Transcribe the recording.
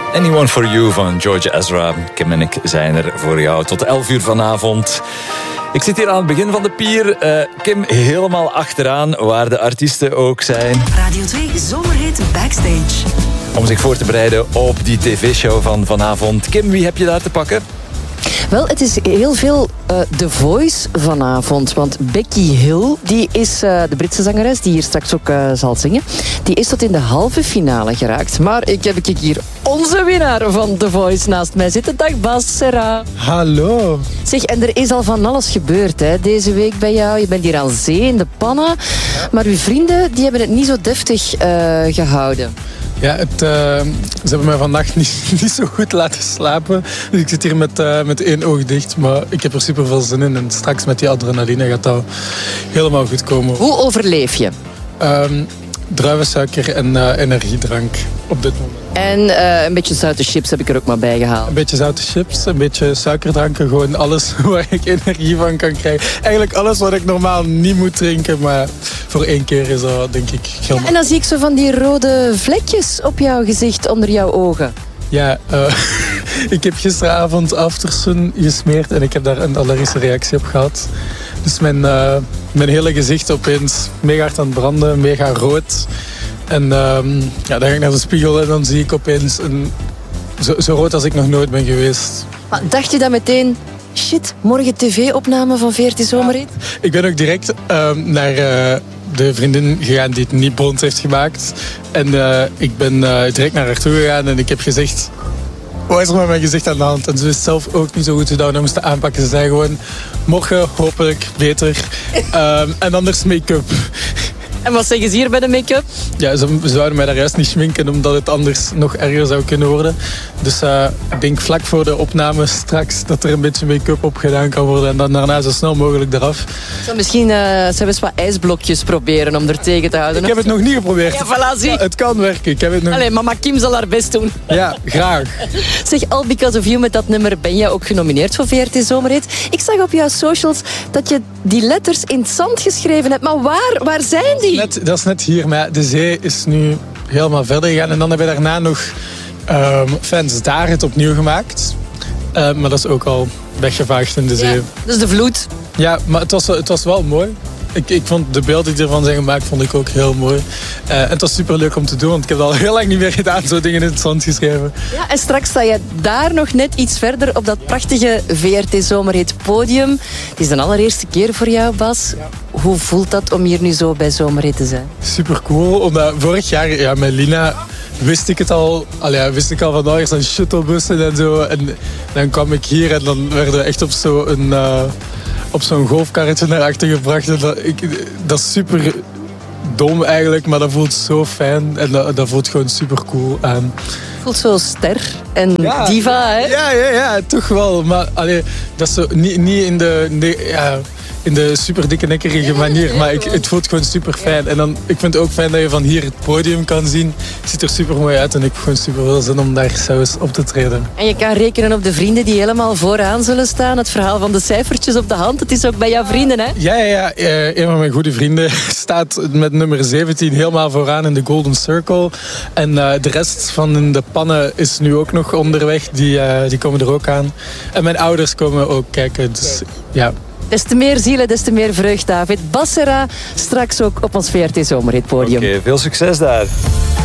Anyone for You van George Ezra. Kim en ik zijn er voor jou tot 11 uur vanavond. Ik zit hier aan het begin van de pier. Kim helemaal achteraan, waar de artiesten ook zijn. Radio 2 Zomerhit Backstage. Om zich voor te bereiden op die tv-show van vanavond. Kim, wie heb je daar te pakken? Wel, het is heel veel The Voice vanavond. Want Becky Hill, die is de Britse zangeres die hier straks ook zal zingen. Die is tot in de halve finale geraakt. Maar ik heb hier onze winnaar van The Voice naast mij zitten. Dag Bas Serra. Hallo. Zeg, en er is al van alles gebeurd hè, deze week bij jou. Je bent hier aan zee in de pannen. Maar uw vrienden die hebben het niet zo deftig gehouden. Ja, ze hebben mij vannacht niet zo goed laten slapen. Dus ik zit hier met één oog dicht. Maar ik heb er super veel zin in. En straks met die adrenaline gaat dat helemaal goed komen. Hoe overleef je? Druivensuiker en energiedrank op dit moment. En een beetje zoute chips heb ik er ook maar bij gehaald. Een beetje zoute chips, een beetje suikerdranken. Gewoon alles waar ik energie van kan krijgen. Eigenlijk alles wat ik normaal niet moet drinken. Maar voor 1 keer is dat denk ik helemaal... En dan zie ik zo van die rode vlekjes op jouw gezicht onder jouw ogen. Ja, ik heb gisteravond Aftersun gesmeerd en ik heb daar een allergische reactie op gehad. Dus mijn hele gezicht opeens mega hard aan het branden, mega rood. En dan ga ik naar de spiegel en dan zie ik opeens zo rood als ik nog nooit ben geweest. Maar dacht je dan meteen, shit, morgen tv-opname van VRT Zomerhit? Ja, ik ben ook direct naar de vriendin gegaan die het niet blond heeft gemaakt. En ik ben direct naar haar toe gegaan en ik heb gezegd... Wat is er met mijn gezicht aan de hand? En ze wist zelf ook niet zo goed hoe dat we dat moesten aanpakken. Ze zei gewoon, morgen hopelijk beter. En anders make-up. En wat zeggen ze hier bij de make-up? Ja, ze zouden mij daar juist niet schminken, omdat het anders nog erger zou kunnen worden. Dus ik denk vlak voor de opname straks dat er een beetje make-up op gedaan kan worden. En dan daarna zo snel mogelijk eraf. Zou misschien zelfs wat ijsblokjes proberen om er tegen te houden? Ik heb het nog niet geprobeerd. Ja, voilà, zie. Ja, het kan werken. Ik heb het nog... Allee, mama Kim zal haar best doen. Ja, graag. Zeg, All Because of You, met dat nummer ben jij ook genomineerd voor VRT Zomerhit. Ik zag op jouw socials dat je die letters in het zand geschreven hebt. Maar waar zijn die? Dat is net hier, maar de zee is nu helemaal verder gegaan. En dan hebben we daarna nog fans daar het opnieuw gemaakt. Maar dat is ook al weggevaagd in de zee. Ja, dus de vloed. Ja, maar het was wel mooi. Ik vond de beelden die ervan zijn gemaakt, vond ik ook heel mooi. En het was superleuk om te doen, want ik heb al heel lang niet meer gedaan, zo dingen in het zand geschreven. Ja, en straks sta je daar nog net iets verder op dat prachtige VRT Zomerhit podium. Het is de allereerste keer voor jou, Bas. Ja. Hoe voelt dat om hier nu zo bij Zomerhit te zijn? Super cool, omdat vorig jaar met Lina wist ik al van er zijn shuttlebussen en zo. En dan kwam ik hier en dan werden we echt op zo'n golfkarretje naar achter gebracht. En dat is super dom eigenlijk, maar dat voelt zo fijn. En dat voelt gewoon super cool aan. Voelt zo ster en diva, hè? Ja, toch wel. Maar dat is zo niet in de super dikke nekkerige manier. Maar het voelt gewoon super fijn. En dan, ik vind het ook fijn dat je van hier het podium kan zien. Het ziet er super mooi uit en ik heb gewoon super veel zin om daar zelfs op te treden. En je kan rekenen op de vrienden die helemaal vooraan zullen staan. Het verhaal van de cijfertjes op de hand. Het is ook bij jouw vrienden, hè? Ja. Een van mijn goede vrienden staat met nummer 17 helemaal vooraan in de Golden Circle. En de rest van de pannen is nu ook nog onderweg. Die komen er ook aan. En mijn ouders komen ook kijken. Dus ja... Des te meer zielen, des te meer vreugd, David. Bas Serra, straks ook op ons VRT Zomerhit podium. Oké, veel succes daar.